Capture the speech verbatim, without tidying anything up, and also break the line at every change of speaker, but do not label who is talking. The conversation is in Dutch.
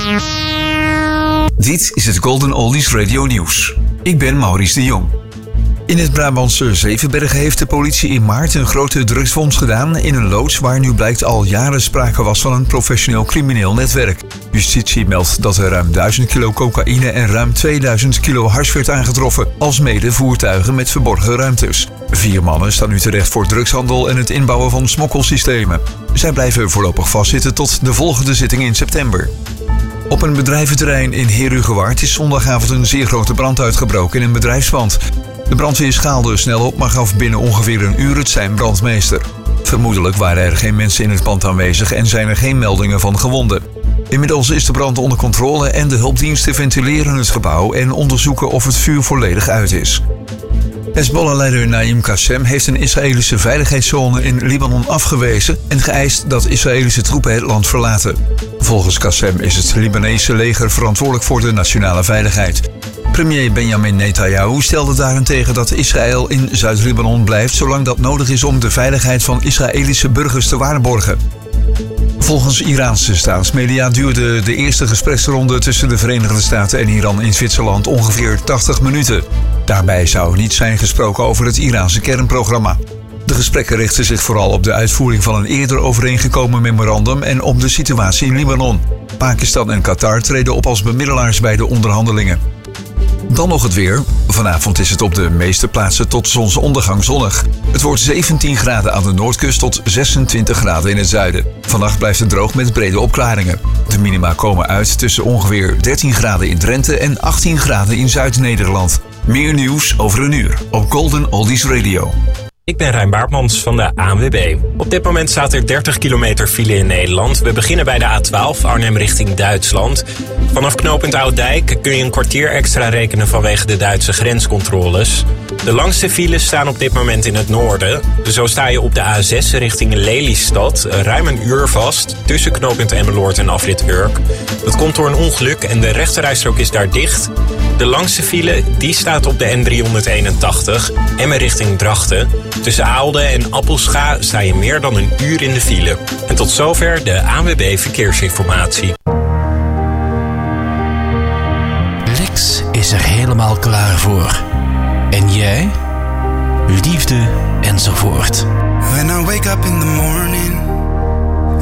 Dit is het Golden Oldies Radio Nieuws. Ik ben Maurice de Jong. In het Brabantse Zevenbergen heeft de politie in maart een grote drugsfonds gedaan in een loods waar nu blijkt al jaren sprake was van een professioneel crimineel netwerk. Justitie meldt dat er ruim duizend kilo cocaïne en ruim tweeduizend kilo hars werd aangetroffen, alsmede voertuigen met verborgen ruimtes. Vier mannen staan nu terecht voor drugshandel en het inbouwen van smokkelsystemen. Zij blijven voorlopig vastzitten tot de volgende zitting in september. Op een bedrijventerrein in Herugewaard is zondagavond een zeer grote brand uitgebroken in een bedrijfspand. De brandweer schaalde snel op, maar gaf binnen ongeveer een uur het zijn brandmeester. Vermoedelijk waren er geen mensen in het pand aanwezig en zijn er geen meldingen van gewonden. Inmiddels is de brand onder controle en de hulpdiensten ventileren het gebouw en onderzoeken of het vuur volledig uit is. Hezbollah-leider Naim Qassem heeft een Israëlische veiligheidszone in Libanon afgewezen en geëist dat Israëlische troepen het land verlaten. Volgens Qassem is het Libanese leger verantwoordelijk voor de nationale veiligheid. Premier Benjamin Netanyahu stelde daarentegen dat Israël in Zuid-Libanon blijft zolang dat nodig is om de veiligheid van Israëlische burgers te waarborgen. Volgens Iraanse staatsmedia duurde de eerste gespreksronde tussen de Verenigde Staten en Iran in Zwitserland ongeveer tachtig minuten. Daarbij zou niet zijn gesproken over het Iraanse kernprogramma. De gesprekken richten zich vooral op de uitvoering van een eerder overeengekomen memorandum en op de situatie in Libanon. Pakistan en Qatar treden op als bemiddelaars bij de onderhandelingen. Dan nog het weer. Vanavond is het op de meeste plaatsen tot zonsondergang zonnig. Het wordt zeventien graden aan de noordkust tot zesentwintig graden in het zuiden. Vannacht blijft het droog met brede opklaringen. De minima komen uit tussen ongeveer dertien graden in Drenthe en achttien graden in Zuid-Nederland. Meer nieuws over een uur op Golden Oldies Radio.
Ik ben Rijn Baartmans van de A N W B. Op dit moment staat er dertig kilometer file in Nederland. We beginnen bij de A twaalf, Arnhem richting Duitsland. Vanaf knooppunt Ouddijk kun je een kwartier extra rekenen vanwege de Duitse grenscontroles. De langste files staan op dit moment in het noorden. Zo sta je op de A zes richting Lelystad ruim een uur vast tussen knooppunt Emmeloord en afrit Urk. Dat komt door een ongeluk en de rechterrijstrook is daar dicht. De langste file die staat op de N driehonderdeenentachtig, Emmen richting Drachten. Tussen Aalde en Appelscha sta je meer dan een uur in de file. En tot zover de A N W B Verkeersinformatie.
Lex is er helemaal klaar voor. En jij? Liefde enzovoort.
When I wake up in the morning